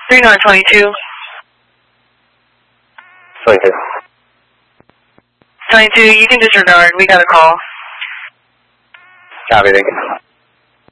3922. 22. 22, you can disregard. We got a call. Copy, thank you.